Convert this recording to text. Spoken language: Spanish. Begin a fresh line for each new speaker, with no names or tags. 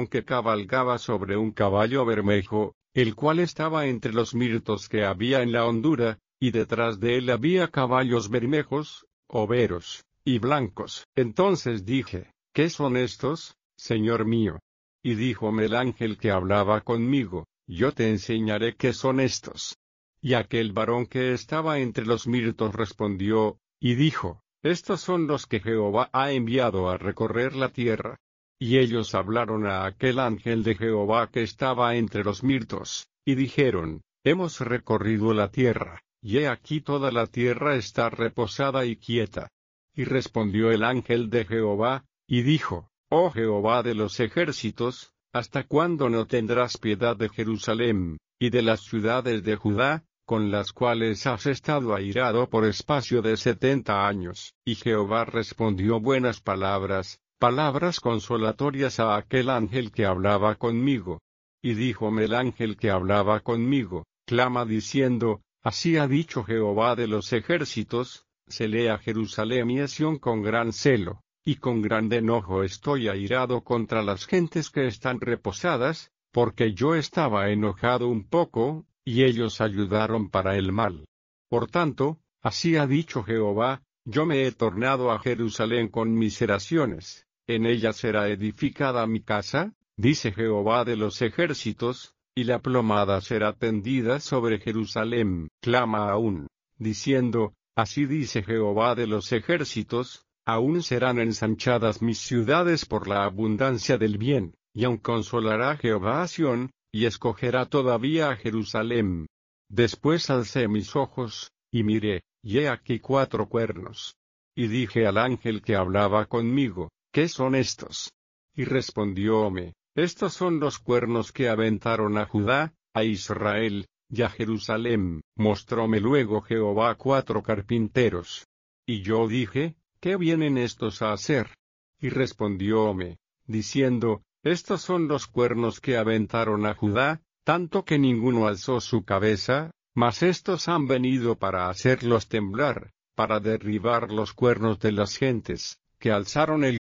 que cabalgaba sobre un caballo bermejo, el cual estaba entre los mirtos que había en la hondura, y detrás de él había caballos bermejos, overos, y blancos. Entonces dije, ¿qué son estos, Señor mío? Y díjome el ángel que hablaba conmigo, yo te enseñaré qué son estos. Y aquel varón que estaba entre los mirtos respondió, y dijo, estos son los que Jehová ha enviado a recorrer la tierra. Y ellos hablaron a aquel ángel de Jehová que estaba entre los mirtos, y dijeron, hemos recorrido la tierra, y he aquí toda la tierra está reposada y quieta. Y respondió el ángel de Jehová, y dijo, oh Jehová de los ejércitos, ¿hasta cuándo no tendrás piedad de Jerusalem, y de las ciudades de Judá, con las cuales has estado airado por espacio de 70 años? Y Jehová respondió buenas palabras consolatorias a aquel ángel que hablaba conmigo. Y díjome el ángel que hablaba conmigo, clama diciendo, así ha dicho Jehová de los ejércitos, celé a Jerusalem y a Sión con gran celo, y con grande enojo estoy airado contra las gentes que están reposadas, porque yo estaba enojado un poco, y ellos ayudaron para el mal. Por tanto, así ha dicho Jehová, yo me he tornado a Jerusalén con miseraciones, en ella será edificada mi casa, dice Jehová de los ejércitos, y la plomada será tendida sobre Jerusalén. Clama aún, diciendo, así dice Jehová de los ejércitos, aún serán ensanchadas mis ciudades por la abundancia del bien, y aun consolará Jehová a Sión, y escogerá todavía a Jerusalén. Después alcé mis ojos, y miré, y he aquí 4 cuernos. Y dije al ángel que hablaba conmigo, ¿qué son estos? Y respondióme, estos son los cuernos que aventaron a Judá, a Israel, y a Jerusalén. Mostróme luego Jehová 4 carpinteros. Y yo dije, ¿qué vienen estos a hacer? Y respondióme, diciendo, estos son los cuernos que aventaron a Judá, tanto que ninguno alzó su cabeza, mas estos han venido para hacerlos temblar, para derribar los cuernos de las gentes, que alzaron el